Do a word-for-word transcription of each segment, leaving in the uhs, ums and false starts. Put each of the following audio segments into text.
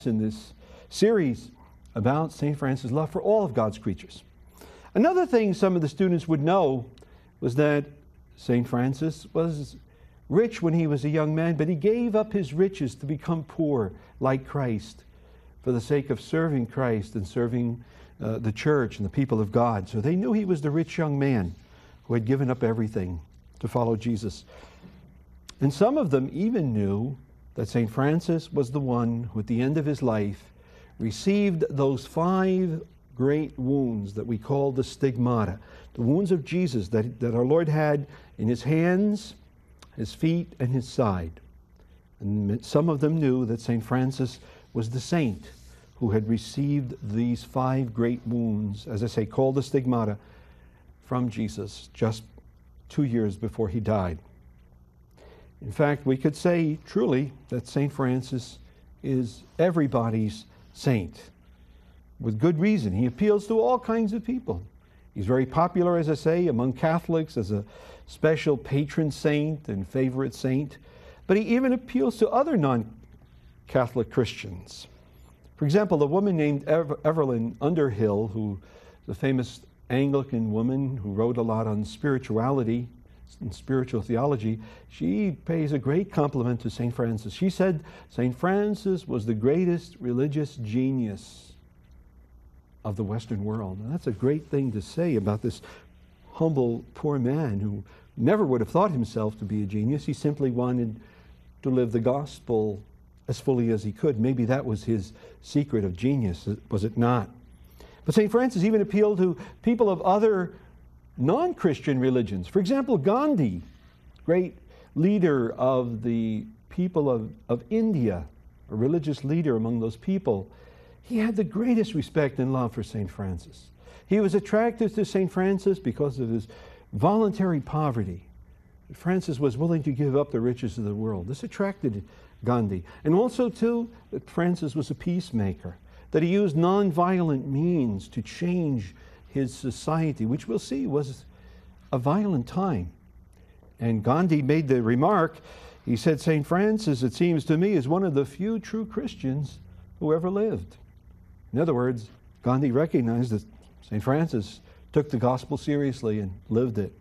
in this series about Saint Francis' love for all of God's creatures. Another thing some of the students would know was that Saint Francis was rich when he was a young man, but he gave up his riches to become poor like Christ for the sake of serving Christ and serving uh, the church and the people of God. So they knew he was the rich young man who had given up everything to follow Jesus. And some of them even knew that Saint Francis was the one who at the end of his life received those five great wounds that we call the stigmata, the wounds of Jesus that, that our Lord had in his hands, his feet, and his side. And some of them knew that Saint Francis was the saint who had received these five great wounds, as I say, called the stigmata, from Jesus just two years before he died. In fact, we could say truly that Saint Francis is everybody's saint, with good reason. He appeals to all kinds of people. He's very popular, as I say, among Catholics as a special patron saint and favorite saint, but he even appeals to other non-Catholic Christians. For example, a woman named Ever- Evelyn Underhill, who is a famous Anglican woman who wrote a lot on spirituality and spiritual theology, she pays a great compliment to Saint Francis. She said Saint Francis was the greatest religious genius of the Western world. And that's a great thing to say about this humble, poor man who never would have thought himself to be a genius. He simply wanted to live the gospel as fully as he could. Maybe that was his secret of genius, was it not? But Saint Francis even appealed to people of other non-Christian religions. For example, Gandhi, great leader of the people of, of India, a religious leader among those people, he had the greatest respect and love for Saint Francis. He was attracted to Saint Francis because of his voluntary poverty. Francis was willing to give up the riches of the world. This attracted Gandhi. And also, too, that Francis was a peacemaker, that he used non-violent means to change his society, which we'll see was a violent time. And Gandhi made the remark, he said, Saint Francis, it seems to me, is one of the few true Christians who ever lived. In other words, Gandhi recognized that Saint Francis took the gospel seriously and lived it.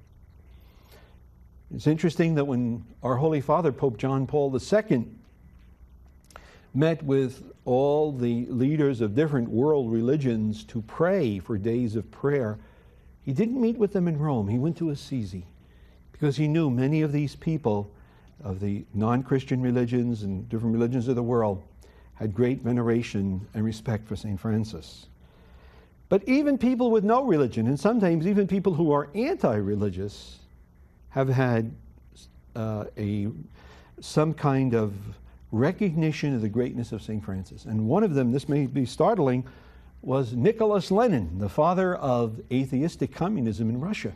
It's interesting that when our Holy Father, Pope John Paul the Second, met with all the leaders of different world religions to pray for days of prayer, he didn't meet with them in Rome. He went to Assisi because he knew many of these people of the non-Christian religions and different religions of the world had great veneration and respect for Saint Francis. But even people with no religion, and sometimes even people who are anti-religious, have had uh, a some kind of recognition of the greatness of Saint Francis. And one of them, this may be startling, was Nicholas Lenin, the father of atheistic communism in Russia.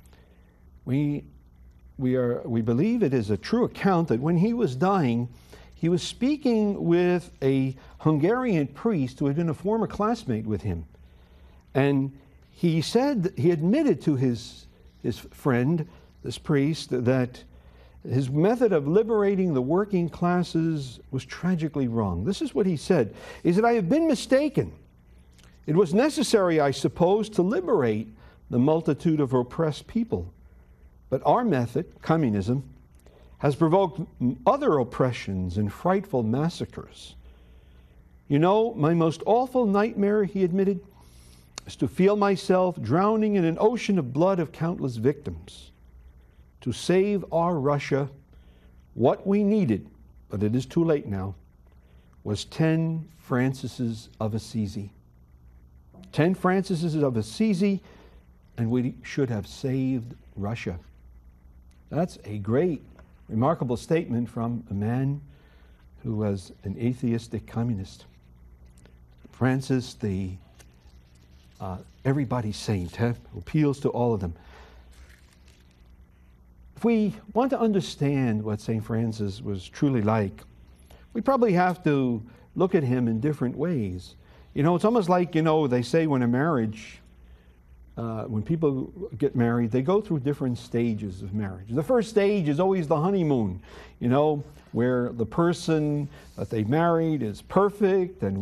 We, we, are, we believe it is a true account that when he was dying, he was speaking with a Hungarian priest who had been a former classmate with him. And he said, he admitted to his, his friend, this priest, that his method of liberating the working classes was tragically wrong. This is what he said. He said, I have been mistaken. It was necessary, I suppose, to liberate the multitude of oppressed people. But our method, communism, has provoked other oppressions and frightful massacres. You know, my most awful nightmare, he admitted, is to feel myself drowning in an ocean of blood of countless victims. To save our Russia, what we needed, but it is too late now, was ten Francises of Assisi. Ten Francises of Assisi, and we should have saved Russia. That's a great, remarkable statement from a man who was an atheistic communist. Francis, the uh, everybody's saint, huh? Appeals to all of them. If we want to understand what Saint Francis was truly like, we probably have to look at him in different ways. You know, it's almost like, you know, they say when a marriage, uh, when people get married, they go through different stages of marriage. The first stage is always the honeymoon, you know, where the person that they married is perfect and